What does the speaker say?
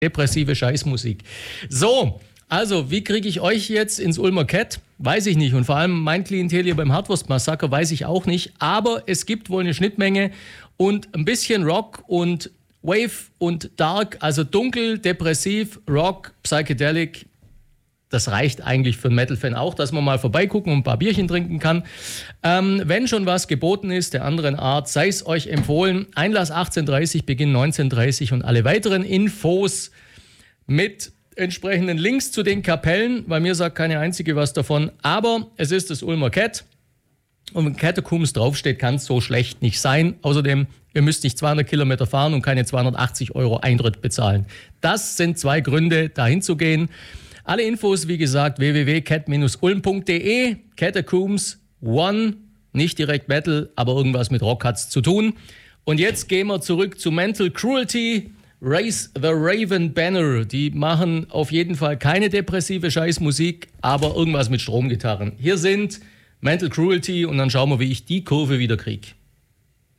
Depressive Scheißmusik. So, also wie kriege ich euch jetzt ins Ulmer Cat? Weiß ich nicht. Und vor allem mein Klientel hier beim Hardwurst-Massaker weiß ich auch nicht. Aber es gibt wohl eine Schnittmenge und ein bisschen Rock und Wave und Dark, also dunkel, depressiv, Rock, Psychedelic. Das reicht eigentlich für einen Metal-Fan auch, dass man mal vorbeigucken und ein paar Bierchen trinken kann. Wenn schon was geboten ist, der anderen Art, sei es euch empfohlen. Einlass 18:30, Beginn 19:30 und alle weiteren Infos mit entsprechenden Links zu den Kapellen, weil mir sagt keine einzige was davon. Aber es ist das Ulmer Cat. Und wenn Catacombs draufsteht, kann es so schlecht nicht sein. Außerdem, ihr müsst nicht 200 Kilometer fahren und keine 280 € Eintritt bezahlen. Das sind 2 Gründe, dahin zu gehen. Alle Infos, wie gesagt, www.cat-ulm.de. Catacombs One, nicht direkt Metal, aber irgendwas mit Rock hat's zu tun. Und jetzt gehen wir zurück zu Mental Cruelty. Raise the Raven Banner. Die machen auf jeden Fall keine depressive Scheißmusik, aber irgendwas mit Stromgitarren. Hier sind Mental Cruelty und dann schauen wir, wie ich die Kurve wieder kriege.